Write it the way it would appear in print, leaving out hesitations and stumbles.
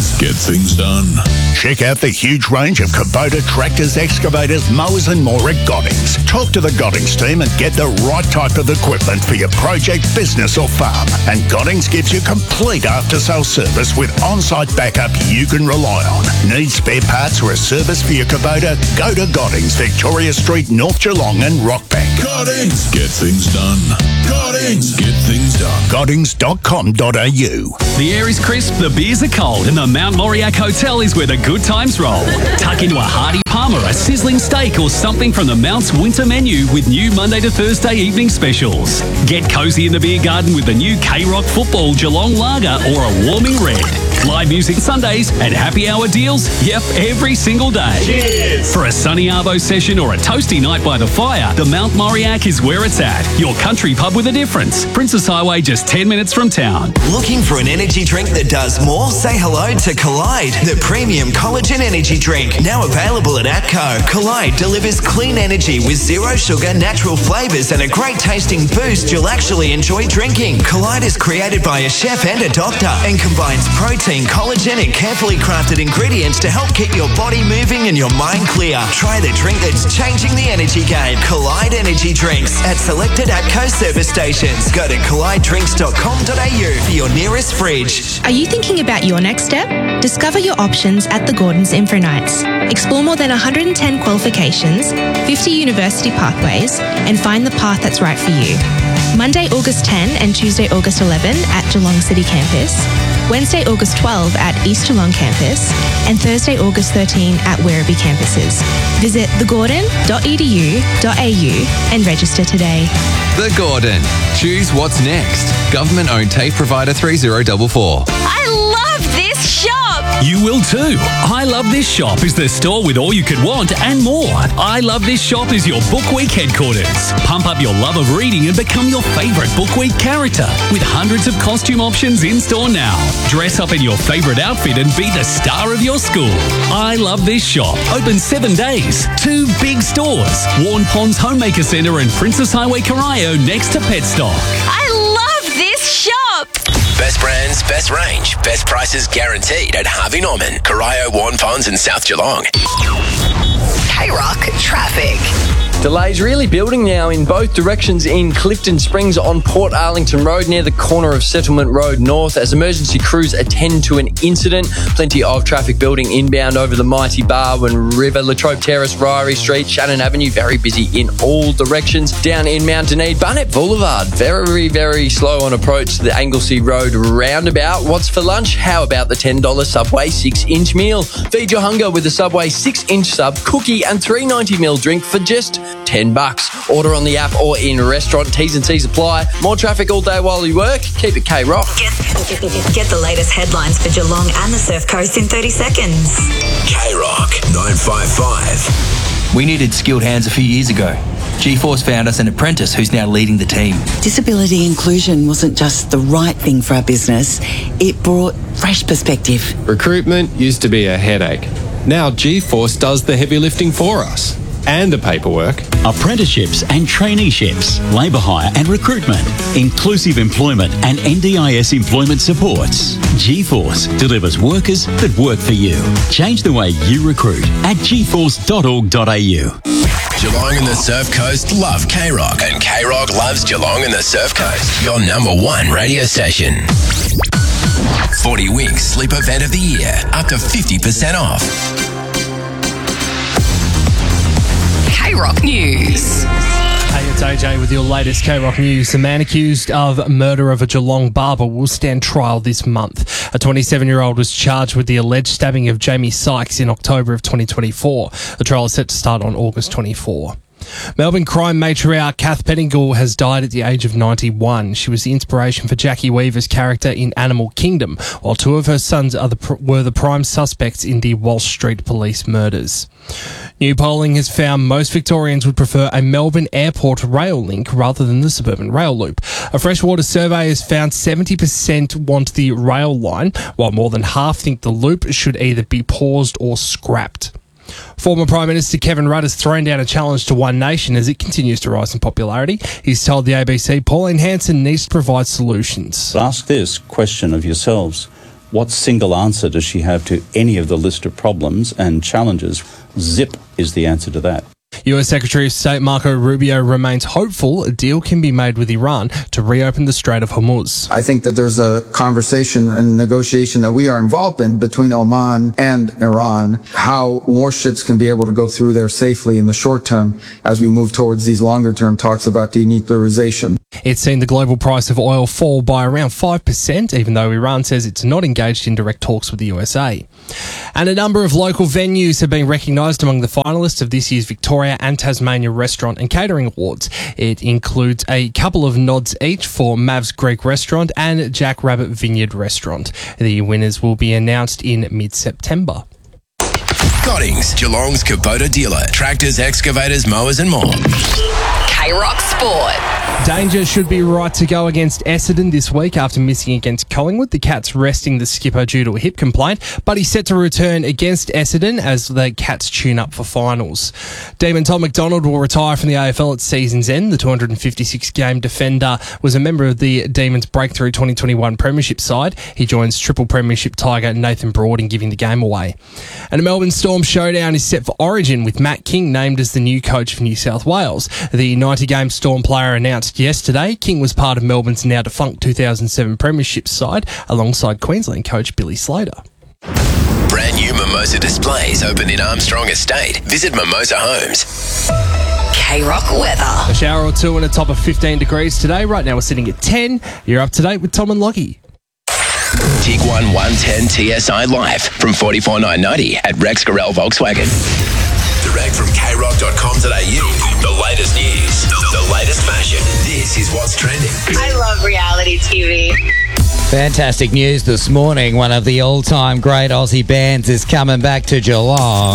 Goddings, get things done. Check out the huge range of Kubota tractors, excavators, mowers and more at Goddings. Talk to the Goddings team and get the right type of equipment for your project, business or farm. And Goddings gives you complete after-sale service with on-site backup you can rely on. Need spare parts or a service for your Kubota? Go to Goddings, Victoria Street, North Geelong and Rockbank. Goddings, get things done. Goddings, get things done. Goddings.com.au. The air is crisp, the beers are cold, and the Mount Moriac Hotel is where the good times roll. Tuck into a hearty Palmer, a sizzling steak, or something from the Mount's winter menu with new Monday to Thursday evening specials. Get cosy in the beer garden with the new K-Rock Football Geelong Lager or a warming red. Live music Sundays and happy hour deals, yep, every single day. Cheers! For a sunny arvo session or a toasty night by the fire, the Mount Moriac is where it's at. Your country pub with a difference. Princess Highway, just 10 minutes from town. Looking for an energy drink that does more? Say hello to Collide, the premium collagen energy drink. Now available at ATCO. Collide delivers clean energy with zero sugar, natural flavours and a great tasting boost you'll actually enjoy drinking. Collide is created by a chef and a doctor and combines protein, collagen and carefully crafted ingredients to help keep your body moving and your mind clear. Try the drink that's changing the energy game. Collide Energy Drinks at selected ATCO service stations. Go to collidedrinks.com.au for your nearest fridge. Are you thinking about your next step? Discover your options at the Gordon's Info Nights. Explore more than 110 qualifications, 50 university pathways, and find the path that's right for you. Monday, August 10 and Tuesday, August 11 at Geelong City Campus, Wednesday, August 12 at East Geelong Campus, and Thursday, August 13 at Werribee campuses. Visit thegordon.edu.au and register today. The Gordon. Choose what's next. Government-owned TAFE provider 3044. I love this shop! You will too. I Love This Shop is the store with all you could want and more. I Love This Shop is your Book Week headquarters. Pump up your love of reading and become your favourite Book Week character with hundreds of costume options in store now. Dress up in your favourite outfit and be the star of your school. I Love This Shop. Open 7 days. 2 big stores. Warren Ponds Homemaker Centre and Princess Highway Corio next to Petstock. I love this shop! Best brands, best range, best prices guaranteed at Harvey Norman, Corio, Warren Ponds and South Geelong. K-Rock traffic. Delays really building now in both directions in Clifton Springs on Port Arlington Road near the corner of Settlement Road North as emergency crews attend to an incident. Plenty of traffic building inbound over the Mighty Barwon River, Latrobe Terrace, Ryrie Street, Shannon Avenue, very busy in all directions. Down in Mount Dunedin, Barnett Boulevard, very, very slow on approach to the Anglesey Road roundabout. What's for lunch? How about the $10 Subway 6-inch meal? Feed your hunger with a Subway 6-inch sub, cookie and $3.90ml drink for just $10. Order on the app or in restaurant. T's and C's apply. More traffic all day while you work. Keep it K-Rock. Get the latest headlines for Geelong and the Surf Coast in 30 seconds. K-Rock 955. We needed skilled hands a few years ago. G-Force found us an apprentice who's now leading the team. Disability inclusion wasn't just the right thing for our business, it brought fresh perspective. Recruitment used to be a headache. Now G-Force does the heavy lifting for us. And the paperwork. Apprenticeships and traineeships, labour hire and recruitment, inclusive employment and NDIS employment supports. G-Force delivers workers that work for you. Change the way you recruit at gforce.org.au. Geelong and the Surf Coast love K-Rock and K-Rock loves Geelong and the Surf Coast. Your #1 radio station. 40 Winks Sleep Event of the Year. Up to 50% off. K-Rock News. Hey, it's AJ with your latest K-Rock News. The man accused of murder of a Geelong barber will stand trial this month. A 27-year-old was charged with the alleged stabbing of Jamie Sykes in October of 2024. The trial is set to start on August 24. Melbourne crime matriarch Kath Pettingill has died at the age of 91. She was the inspiration for Jackie Weaver's character in Animal Kingdom, while 2 of her sons were the prime suspects in the Walsh Street police murders. New polling has found most Victorians would prefer a Melbourne Airport rail link rather than the suburban rail loop. A Freshwater survey has found 70% want the rail line, while more than half think the loop should either be paused or scrapped. Former Prime Minister Kevin Rudd has thrown down a challenge to One Nation as it continues to rise in popularity. He's told the ABC Pauline Hanson needs to provide solutions. Ask this question of yourselves. What single answer does she have to any of the list of problems and challenges? Zip is the answer to that. US Secretary of State Marco Rubio remains hopeful a deal can be made with Iran to reopen the Strait of Hormuz. I think that there's a conversation and negotiation that we are involved in between Oman and Iran, how more ships can be able to go through there safely in the short term as we move towards these longer term talks about denuclearization. It's seen the global price of oil fall by around 5%, even though Iran says it's not engaged in direct talks with the USA. And a number of local venues have been recognised among the finalists of this year's Victoria and Tasmania Restaurant and Catering Awards. It includes a couple of nods each for Mav's Greek Restaurant and Jack Rabbit Vineyard Restaurant. The winners will be announced in mid-September. Goddings, Geelong's Kubota dealer. Tractors, excavators, mowers and more. K-Rock Sport. Danger should be right to go against Essendon this week after missing against Collingwood. The Cats resting the skipper due to a hip complaint, but he's set to return against Essendon as the Cats tune up for finals. Demon Tom McDonald will retire from the AFL at season's end. The 256-game defender was a member of the Demons' breakthrough 2021 premiership side. He joins triple premiership tiger Nathan Broad in giving the game away. And a Melbourne Storm showdown is set for Origin with Matt King named as the new coach of New South Wales. The 90-game Storm player announced yesterday King was part of Melbourne's now defunct 2007 premiership side alongside Queensland coach Billy Slater. Brand new Mimosa displays open in Armstrong Estate. Visit Mimosa Homes. K-Rock weather. A shower or two and a top of 15 degrees today. Right now we're sitting at 10. You're up to date with Tom and Lockie. Tiguan 110 TSI Live from $44,990 at Rex Gorell Volkswagen. Direct from krock.com.au. The latest news, the latest fashion. This is what's trending. I love reality TV. Fantastic news this morning. One of the all-time great Aussie bands is coming back to Geelong.